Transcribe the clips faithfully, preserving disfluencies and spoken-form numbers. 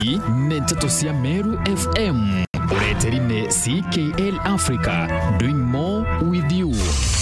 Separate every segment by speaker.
Speaker 1: Nentato cia Meru F M. Ureterine C K L Africa, doing more with you.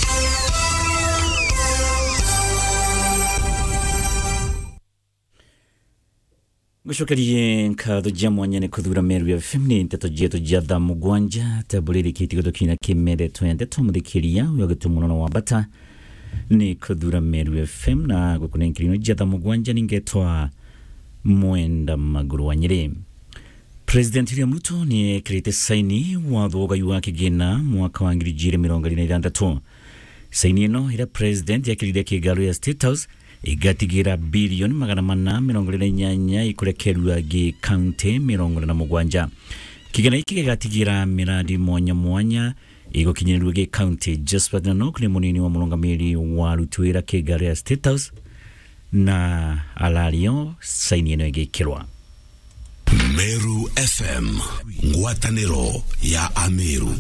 Speaker 2: Gushokarie nkado jamwanya ne kuthura Meru F M ni nteto jeto jatha mugwanja tabuliri kitigoto kina kimere twende tumudikiria uyogetumuno wa bata ni kuthura Meru F M na gukunenkirino jatha mugwanja ningetwa Mwenda Maguru wa Nyeri. President William Ruto ni kirite saini wa thoga yuwa kigena mwaka wa ngiri jire mirongo ine na itandatu. Saini ino ira president ya kiride kigalo ya State House igatigira bilioni magana mana mirongo ine na inyanya ikurekerwa gi county mirongo ine na mugwanja. Kigena iki gigatigira miradi mwanya mwanya igukinyirirwa gi county Josphat Nanok ni munini wa mulungamiri wa Ruto ira kigalo ya State House na alario saini ino igikirwa.
Speaker 3: Meru F M, ngwataniro ya Ameru.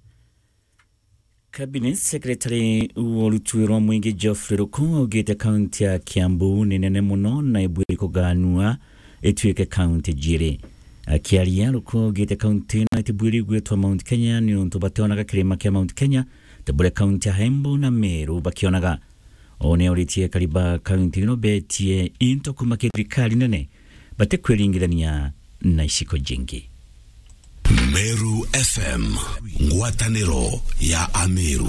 Speaker 2: Cabinet Secretary Uolutuirwa Mwingi Geoffrey Ruku ugite county ya Kiambu ni nene muno na ibwiri kuganua etuike county jiri. Akiaria Ruku ugite county na itibwiri gwetwa Mount Kenya ni untu bateonaga kirima kia Mount Kenya tabule county ya Embu na Meru bakionaga. One oritie kariba county no betie into kumakirikali nene bate kwelingirania na isiko jingi.
Speaker 3: Meru F M, ngwataniro ya Ameru.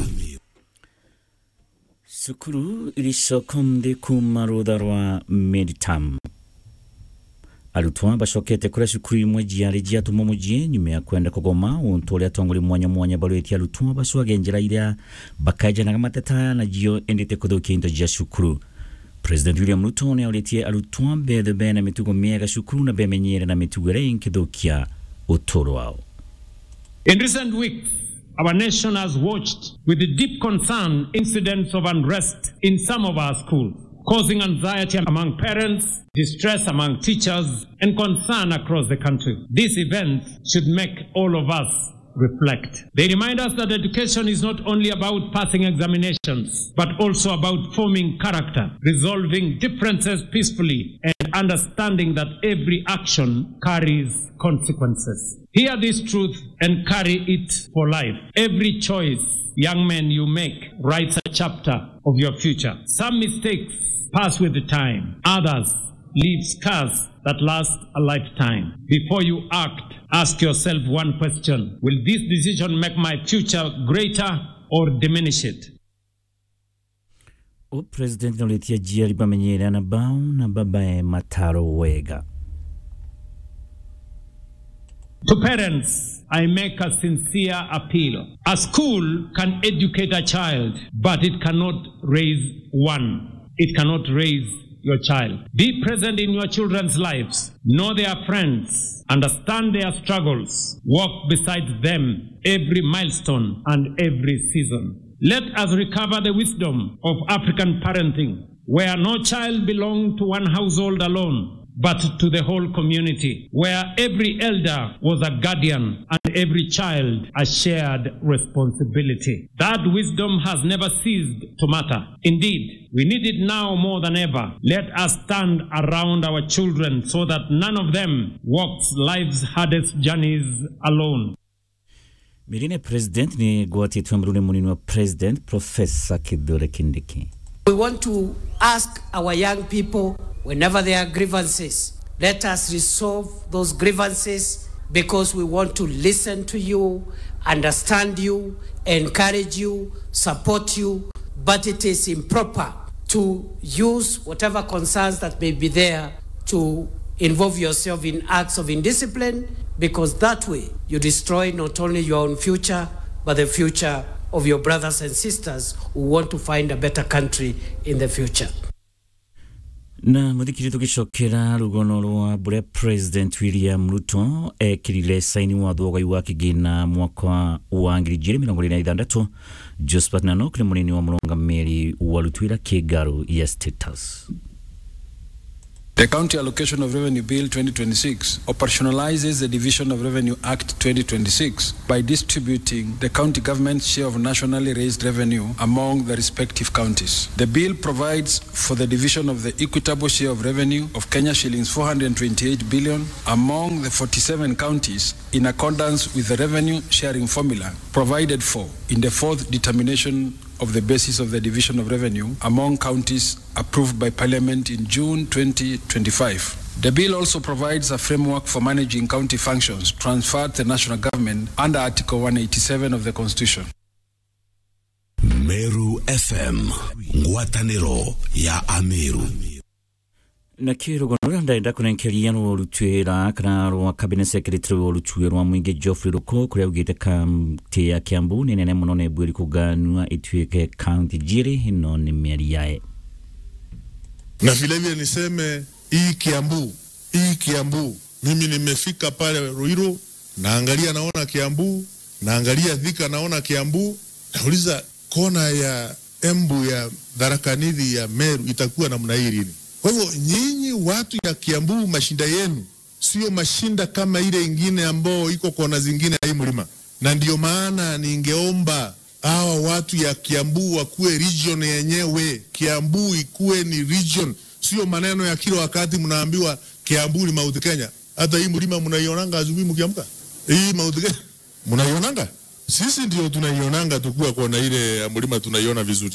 Speaker 2: Sukuru ilisokomde kumarudharwa Meditam. Alutwa bashokete kura sukuru imwe jiari jiatuma mujie nyume ya kwenda kugoma untole atongoli mwanya mwanya balweti alutwa baswage njira ile bakaja na matata na jio endete kudoki into jia sukuru. President William Ruto ne oletie alutwa be de bena mitugo miega sukuru na bemenyere na mitugere inkidokia utoro wao.
Speaker 4: In recent weeks, our nation has watched with deep concern incidents of unrest in some of our schools, causing anxiety among parents, distress among teachers, and concern across the country. These events should make all of us reflect. They remind us that education is not only about passing examinations, but also about forming character, resolving differences peacefully, and understanding that every action carries consequences. Hear this truth and carry it for life. Every choice, young men, you make writes a chapter of your future. Some mistakes pass with the time. Others leave scars that last a lifetime. Before you act, ask yourself one question. Will this decision make my future greater or diminish it?
Speaker 2: O President Noletia Jia bamenyere na bao na babae Mataro Wega.
Speaker 4: To parents, I make a sincere appeal. A school can educate a child, but it cannot raise one. It cannot raise your child. Be present in your children's lives. Know their friends. Understand their struggles. Walk beside them every milestone and every season. Let us recover the wisdom of African parenting, where no child belonged to one household alone, but to the whole community, where every elder was a guardian and every child a shared responsibility. That wisdom has never ceased to matter. Indeed, we need it now more than ever. Let us stand around our children so that none of them walks life's hardest journeys alone.
Speaker 2: Mirine President ni gwati tuamrune munini wa President Professor Kithure Kindiki.
Speaker 5: We want to ask our young people, whenever there are grievances, let us resolve those grievances because we want to listen to you, understand you, encourage you, support you, but it is improper to use whatever concerns that may be there to involve yourself in acts of indiscipline, because that way you destroy not only your own future, but the future of your brothers and sisters who want to find a better country in the future.
Speaker 2: Na mudikiri tukishokera rugono rwa bure President William Ruto ekirire saini wa thoga yuwa kigina mwaka wa ngiri jire mirongo ine na itandatu Josphat Nanok ni munini wa mulungamiri wa Ruto ira kigaro ya State House.
Speaker 6: The County Allocation of Revenue Bill twenty twenty-six operationalizes the Division of Revenue Act twenty twenty-six by distributing the county government's share of nationally raised revenue among the respective counties. The bill provides for the division of the equitable share of revenue of Kenya shillings four hundred twenty-eight billion among the forty-seven counties in accordance with the revenue sharing formula provided for in the fourth determination of the basis of the division of revenue among counties approved by Parliament in June twenty twenty-five. The bill also provides a framework for managing county functions transferred to the national government under Article one eighty-seven of the Constitution.
Speaker 3: Meru F M, ngwataniro ya Ameru.
Speaker 2: Na kirugo ndaenda kunenkeria no rutwira kana ro cabinet secretary wo rutwira mwingi Geoffrey Ruko kuria ugite kamti ya Kiambu ni nene muno ne bwiri kuganwa itwike county jiri hino ni meri yae.
Speaker 7: Na vile vile niseme hii Kiambu, hii Kiambu mimi nimefika pale Ruiru naangalia naona Kiambu, naangalia Thika naona Kiambu, nauliza kona ya Embu ya Tharaka Nithi ya Meru itakuwa namna hii lini? Kwa hivyo nyinyi watu ya Kiambu mashinda yenu sio mashinda kama ile ingine ambao iko kona zingine ya mlima. Na ndio maana ningeomba hawa watu ya Kiambu wakuwe region yenyewe. Kiambu ikuwe ni region, sio maneno ya kila wakati mnaambiwa Kiambu ni Mount Kenya. Hata hii mlima mnaionanga asubuhi mkiamka. Hii Mount Kenya mnaionanga? Sisi ndio tunaionanga tukua kona ile ya mlima tunaiona vizuri.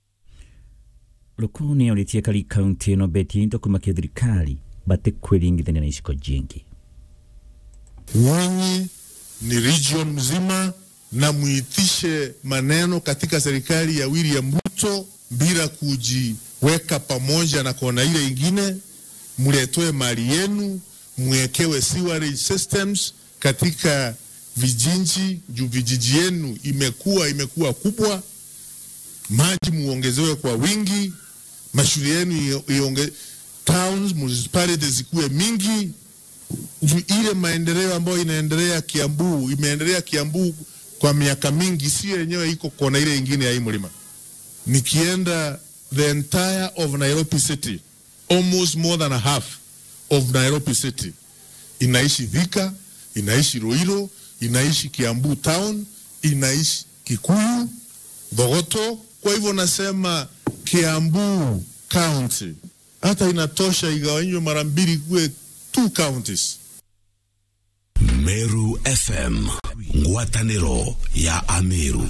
Speaker 2: Lukuni ulitia kali county no beti into kumakia thirikari bate kwelingithania na ishiko jingi.
Speaker 7: Nyinyi ni region mzima na muitishe maneno katika serikali ya William Ruto bila kujiweka pamoja na kona ile ingine. Muletoe mali yenu, muekewe sewerage systems katika vijiji, juu vijiji yenu imekuwa imekuwa kubwa. Maji muongezewe kwa wingi, mashule yenu ionge, towns, municipalities zikuwe mingi. Juu ile maendeleo ambayo inaendelea Kiambu, imeendelea Kiambu kwa miaka mingi, sio yenyewe iko kona ile ingine ya hii mlima. Nikienda the entire of Nairobi city, almost more than a half of Nairobi city inaishi Thika, inaishi Ruiru, inaishi Kiambu town, inaishi Kikuyu, Bogoto. Kwa hivyo nasema Kiambu county hata inatosha igawanywe mara mbili kuwe two counties.
Speaker 3: Meru F M, ngwataniro ya Ameru.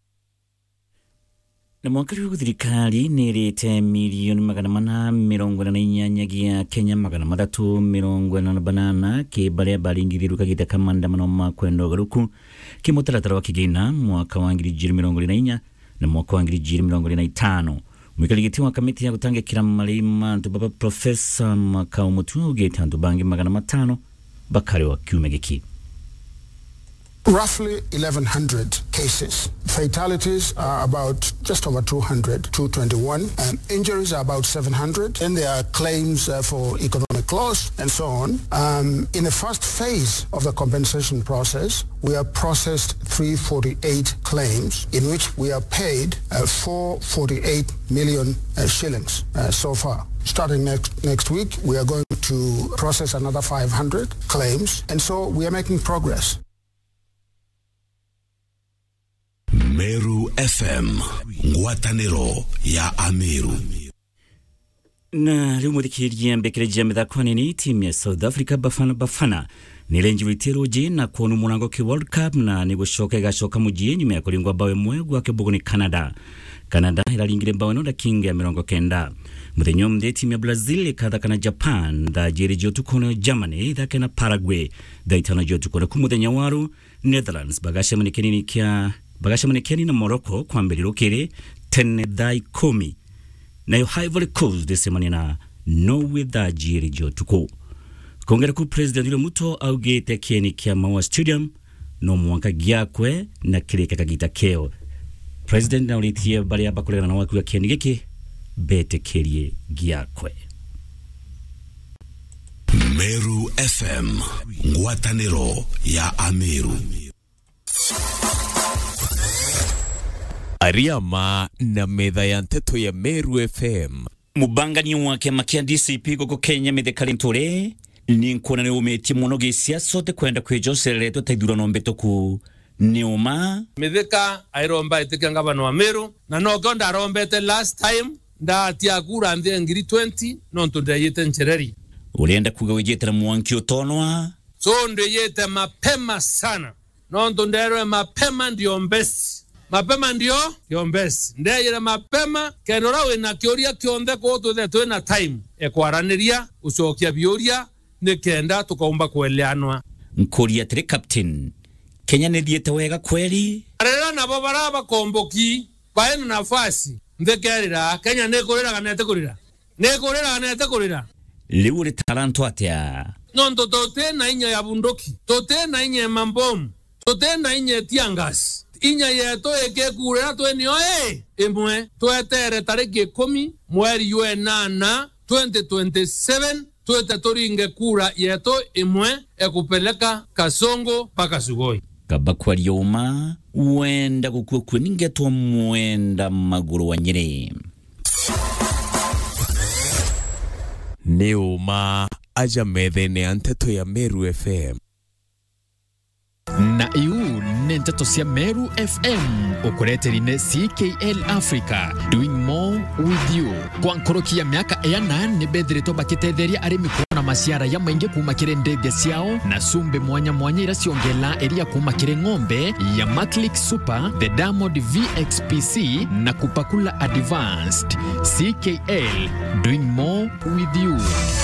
Speaker 2: Na mwakari wa thirikari nirite milioni magana mana mirongo na inyanya gia Kenya magana matatu mirongo na banana ke baria baringiriru kagita kamanda manoma kwendo garuku kimutaratara wa kigina mwaka wa ngiri jiri mirongo na inya na mwaka wa ngiri jiri mirongo na itano. Mwikaligiti wa kamiti ya kutange kila malima ntubaba Professor Makau Mutua ugete antubangi magana matano bakari wa kiumegeki.
Speaker 8: Roughly eleven hundred cases. Fatalities are about just over two hundred, two twenty-one. Um, injuries are about seven hundred. And there are claims uh, for economic loss and so on. Um, in the first phase of the compensation process, we have processed three hundred forty-eight claims in which we have paid uh, four hundred forty-eight million uh, shillings uh, so far. Starting next next week, we are going to process another five hundred claims. And so we are making progress.
Speaker 3: Meru F M, ngwataniro ya Ameru.
Speaker 2: Na lumu dikiria mbekereja mithakoni ni timu ya South Africa Bafana Bafana nilenji witero je na kuonu murango ki World Cup na nigushoka gashoka mujie nyuma ya kulingwa bawe mwe gwake bugu ni Canada. Canada ilalingire bawe no da king ya mirongo kenda. Muthenyo mde timu ya Brazil ikatha na Japan da jiri jotukono Germany da kena Paraguay da itano jotukono kumudhenya waru Netherlands bagasha mnikenini kia bagasha mnikeni na Morocco kwa mbeliro kere tene dai komi na yo Ivory Coast desemani na Norway da jiri jotuko. Kongera ku President William Ruto augete kieni kia Maua Stadium no mwanka gyakwe na kile kakagita keo. President na ulitie bali hapa kulena na waku ya kieni giki bete kerie gyakwe.
Speaker 3: Meru F M, ngwataniro ya Ameru.
Speaker 9: Ariama na medha ya nteto ya Meru F M
Speaker 2: Mubangani wake makia D C P goko Kenya Mithika Linturi ni nkona ni umeti muno gisiasa sote kwenda kwijosereto taithurano mbetoku niuma
Speaker 9: Mithika airomba itike ngavana wa Meru na no gonda arombete last time nda tia kura ndhe ngiri twenty no ntonde yete nchereri
Speaker 2: ulienda kuga wijetera mwanki utonwa
Speaker 9: so nde yete mapema sana no ntonde mapema ndio mbesi mapema ndio yombesi nde yere mapema kenora we na kioria kionde ko tuthe twena time ekwaraniria ucokia bioria nikenda tukaumba kueleanwa
Speaker 2: nkoria tire captain Kenya ni diete wega kweli
Speaker 9: arera na babara bakomboki baena nafasi ndekerira Kenya ne korera kanete korira ne korera kanete korira
Speaker 2: liuri taranto atia
Speaker 9: no tote na inya ya bundoki tote na inya mambom tote na inya tiangas inya yeto eke kurera tweni oe emwe twetere tariki kumi mweri yue nana twenty twenty-seven tuete toringe kura yeto imwe ekupeleka Kasongo paka Sugoi
Speaker 2: kaba kwa lioma uenda kukua kweningetwa mwenda maguru wa Nyeri
Speaker 10: Neuma aja methene anteto ya Meru F M
Speaker 1: na iu nenteto cia Meru F M ukureterine C K L Africa doing more with you kwa nkorokia miaka eyana ni bethirito bakitetheria arimi kuona maciara ya maingi kuma kire ndege ciao na sumbe mwanya mwanya ira ciongela eria kuma kire ng'ombe ya Maclick Super, the Diamond V X P C na Kupakula Advanced. C K L doing more with you.